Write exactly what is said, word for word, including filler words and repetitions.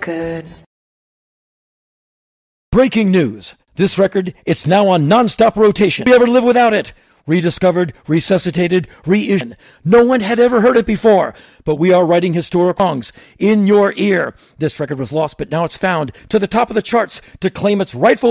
good. Breaking news. This record, it's now on non-stop rotation. We ever live without it? Rediscovered, resuscitated, reissued. No one had ever heard it before, but we are writing historic songs in your ear. This record was lost, but now it's found to the top of the charts to claim its rightful